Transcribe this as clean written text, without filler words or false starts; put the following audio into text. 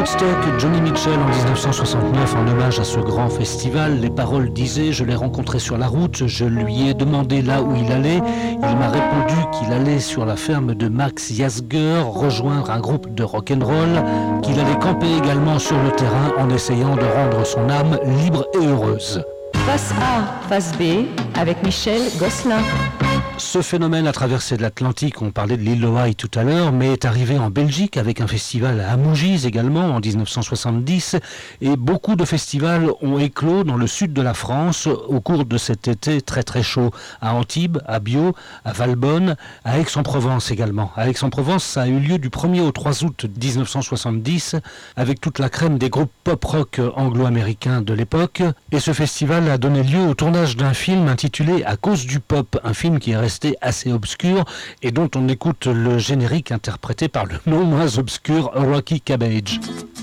Woodstock, Johnny Mitchell en 1969 en hommage à ce grand festival. Les paroles disaient: je l'ai rencontré sur la route, je lui ai demandé là où il allait. Il m'a répondu qu'il allait sur la ferme de Max Yasgur rejoindre un groupe de rock'n'roll, qu'il allait camper également sur le terrain en essayant de rendre son âme libre et heureuse. Face A, face B, avec Michel Gosselin. Ce phénomène a traversé l'Atlantique, on parlait de l'île Loaï tout à l'heure, mais est arrivé en Belgique avec un festival à Mougis également en 1970, et beaucoup de festivals ont éclos dans le sud de la France au cours de cet été très très chaud, à Antibes, à Biot, à Valbonne, à Aix-en-Provence également. À Aix-en-Provence, ça a eu lieu du 1er au 3 août 1970 avec toute la crème des groupes pop-rock anglo-américains de l'époque, et ce festival a donné lieu au tournage d'un film intitulé À cause du pop, un film qui est resté assez obscur et dont on écoute le générique interprété par le non moins obscur Rocky Cabbage.